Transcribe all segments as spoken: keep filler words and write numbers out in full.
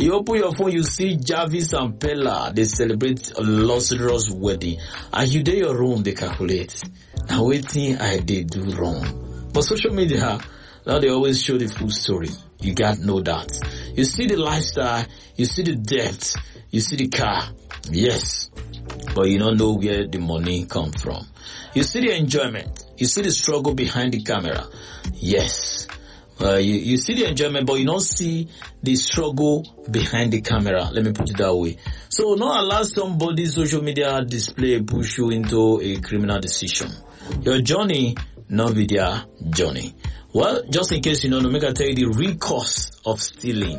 You open your phone, you see Jarvis and Pella, they celebrate a lustrous wedding. And you dey your room, they calculate. Now waiting, I did do wrong. But social media, now they always show the full story. You got know that. You see the lifestyle, you see the debt, you see the car. Yes. But you don't know where the money comes from. You see the enjoyment. You see the struggle behind the camera. Yes. Uh, you, you see the enjoyment, but you don't see the struggle behind the camera. Let me put it that way. So not allow somebody social media display push you into a criminal decision. Your journey, not be their journey. Well, just in case you don't know, make I tell you the real cost of stealing.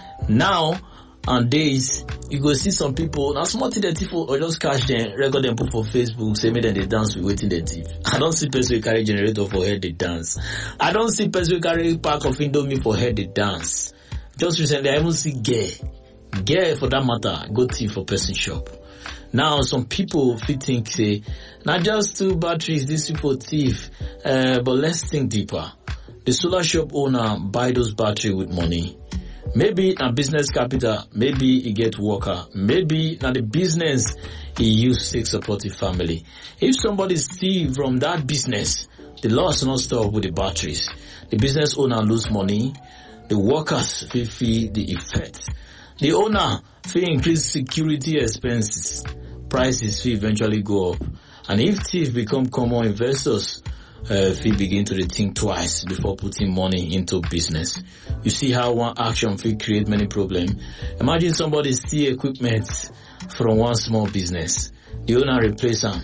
Now, and days, you go see some people, now small thing the thief or just catch them, record them, put for Facebook, say me then they dance with waiting the thief. I don't see person who carry generator for head, they dance. I don't see person who carry pack of Indomie for head, they dance. Just recently, I even see gay. Gay for that matter, go thief for person shop. Now, some people fit think, say, not just two batteries, this people thief, uh, but let's think deeper. The solar shop owner buy those batteries with money. Maybe a business capital, maybe he get worker, maybe now the business he use to support the family. If somebody steal from that business, the loss not stop with the batteries. The business owner lose money, the workers feel feel the effect. The owner feel increase security expenses, prices will eventually go up. And if thief become common, investors Uh, if you begin to think twice before putting money into business. You see how one action will create many problems. Imagine somebody steal equipment from one small business. The owner replace them.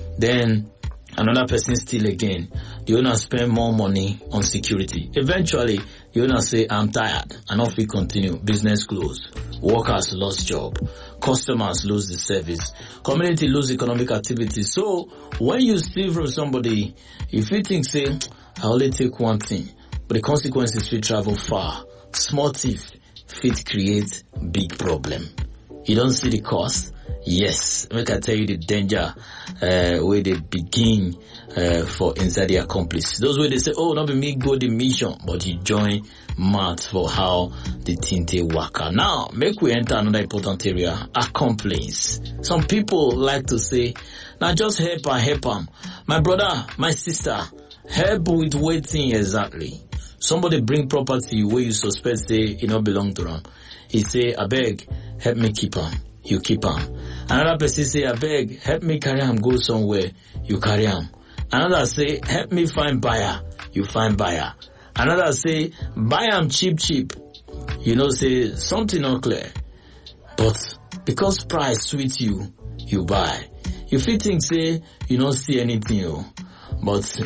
Then another person steal again. The owner spend more money on security. Eventually, the owner say, I'm tired. I don't feel continue. Business close. Workers lost job. Customers lose the service. Community lose economic activity. So, when you steal from somebody, if you think, say, I only take one thing, but the consequences will travel far. Small thief fit create big problem. You don't see the cost? Yes. Make I tell you the danger uh, where they begin uh, for inside the accomplice. Those where they say, oh, not be me go the mission, but you join math for how the thing they work. Now, make we enter another important area, accomplice. Some people like to say, now just help and help them. My brother, my sister, help with waiting exactly. Somebody bring property where you suspect say it not belong to them. He say, I beg, help me keep them. You keep them. Another person say, I beg, help me carry them go somewhere. You carry them. Another say, help me find buyer. You find buyer. Another say, buy them cheap, cheap. You know, say, something not clear. But because price sweet you, you buy. If you think, say, you don't see anything, oh, but